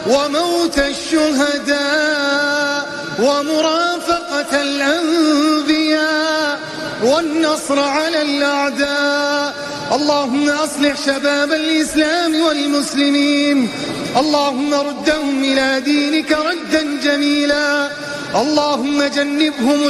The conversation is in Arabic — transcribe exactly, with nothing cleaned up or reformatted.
وموت الشهداء ومرافقة الأنبياء والنصر على الأعداء. اللهم أصلح شباب الإسلام والمسلمين، اللهم ردهم إلى دينك ردا جميلا، اللهم جنبهم